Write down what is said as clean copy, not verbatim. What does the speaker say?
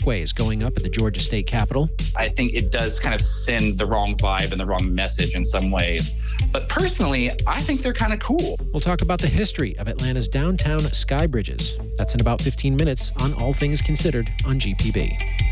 parkways going up at the Georgia State Capitol. I think it does kind of send the wrong vibe and the wrong message in some ways. But personally, I think they're kind of cool. We'll talk about the history of Atlanta's downtown sky bridges. That's in about 15 minutes on All Things Considered on GPB.